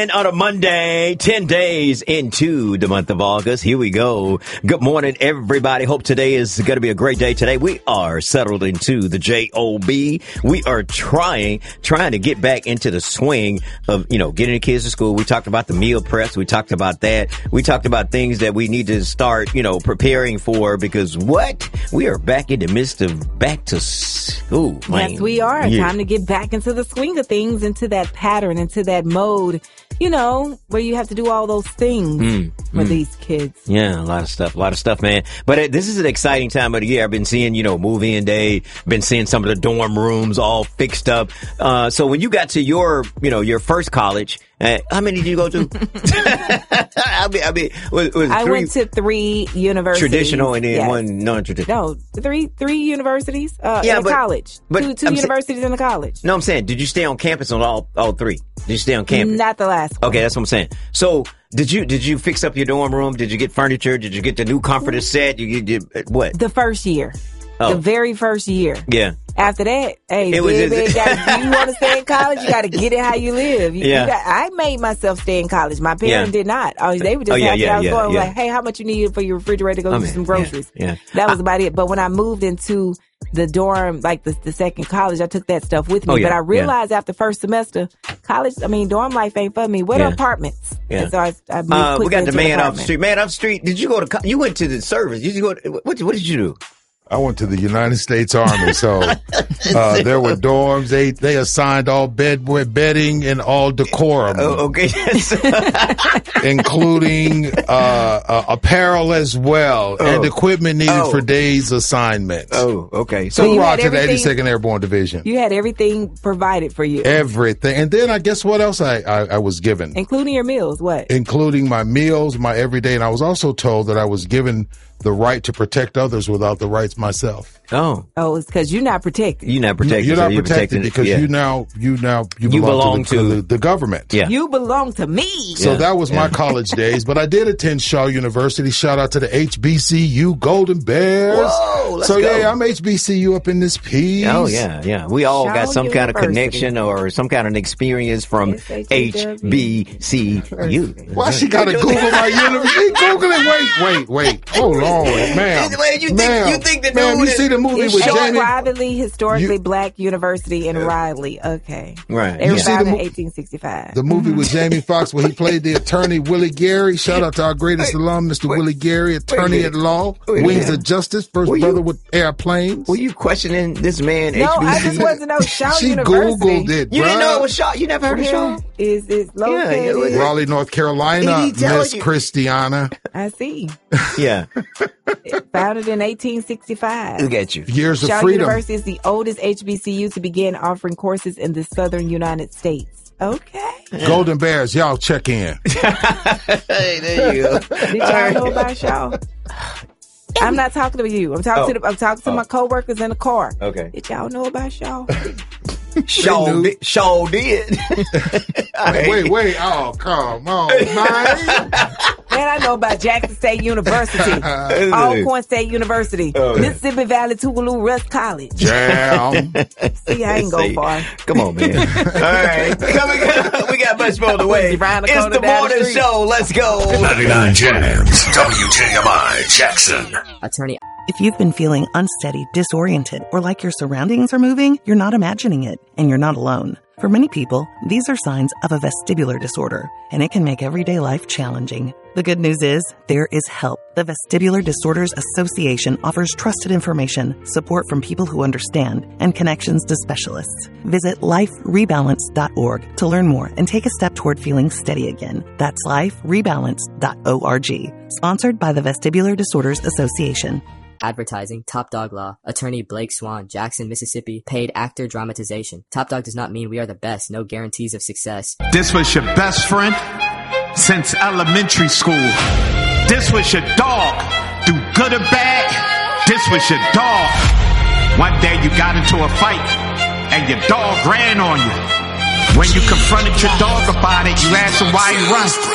And on a Monday, 10 days into the month of August, here we go. Good morning, everybody. Hope today is going to be a great day. Today, we are settled into the J-O-B. We are trying to get back into the swing of, getting the kids to school. We talked about the meal preps. We talked about that. We talked about things that we need to start, preparing for because we are back in the midst of back to school. Yes, we are. Yeah. Time to get back into the swing of things, into that pattern, into that mode. Where you have to do all those things for these kids. Yeah, a lot of stuff, man. But this is an exciting time of the year. I've been seeing, move-in day, been seeing some of the dorm rooms all fixed up. So when you got to your first college, how many did you go to? I went to 3 universities. Traditional and then one non-traditional. No, three universities in a college. But two universities in a college. No, I'm saying, did you stay on campus on all 3? Did you stay on campus? Not the last one. Okay, that's what I'm saying. So did you fix up your dorm room? Did you get furniture? Did you get the new comforter set? You did what? The first year. Oh. The very first year. Yeah. After that, hey, you want to stay in college, you got to get it how you live. I made myself stay in college. My parents did not. They were just happy I was going. Like, hey, how much you need for your refrigerator to go get some groceries? Yeah. That was about it. But when I moved into the dorm, like the second college, I took that stuff with me. But I realized after first semester, dorm life ain't for me. Where the apartments? Yeah. And so I moved we got the man off the street. Man off the street. Did you go to? You went to the service. Did you go? What did you do? I went to the United States Army, so there were dorms. They assigned all bedding and all decorum. Okay, including apparel as well and equipment needed for days assignments. Oh, okay. So brought to the 82nd Airborne Division. You had everything provided for you. Everything, and then I guess what else I was given, including your meals. What? Including my meals, my everyday, and I was also told that I was given the right to protect others without the rights myself. Oh, it's because you're not protected. You're not protected. You're not protected because you belong to the government. Yeah. You belong to me. So that was my college days. But I did attend Shaw University. Shout out to the HBCU Golden Bears. Whoa, let's go. I'm HBCU up in this piece. Oh yeah. We all got some kind of connection or some kind of experience from HBCU. Why she got to Google my university? Google it. Wait. Hold on. Ma'am. You think the dude? You see the movie with Jamie? Privately, historically black university in Riley. Okay. Right. They were founded in 1865. The movie with Jamie Foxx where he played the attorney Willie Gary. Shout out to our greatest alum, Mr. Willie Gary, attorney at law, Wings of Justice, first brother with airplanes. Were you questioning this man? No, HBCU? I just wanted to know Shaw University. She Googled it, You didn't know it was Shaw? You never heard of Shaw? It's located Raleigh, North Carolina, Miss Christiana. I see. Yeah. Founded in 1865. Look at you. Years of Shaw freedom. University is the oldest HBCU to begin offering courses in the southern United States. Okay. Golden Bears, y'all check in. Hey, there you go. Did y'all know about Shaw? I'm not talking to you. I'm talking to my coworkers in the car. Okay. Did y'all know about Shaw? Shaw did. Wait. Oh, come on, man. Man, I know about Jackson State University, Alcorn State University, Mississippi Valley Tougaloo Rusk College. Damn. See, I ain't go far. Come on, man. All right. We got much more the way. It's the morning show. Let's go. 99 Jams, WJMI, Jackson. Attorney. If you've been feeling unsteady, disoriented, or like your surroundings are moving, you're not imagining it, and you're not alone. For many people, these are signs of a vestibular disorder, and it can make everyday life challenging. The good news is, there is help. The Vestibular Disorders Association offers trusted information, support from people who understand, and connections to specialists. Visit liferebalance.org to learn more and take a step toward feeling steady again. That's liferebalance.org. Sponsored by the Vestibular Disorders Association. Advertising, Top Dog Law, attorney Blake Swan, Jackson, Mississippi, paid actor dramatization. Top Dog does not mean we are the best, no guarantees of success. This was your best friend since elementary school. This was your dog, do good or bad, this was your dog. One day you got into a fight and your dog ran on you. When you confronted your dog about it, you asked him why he run.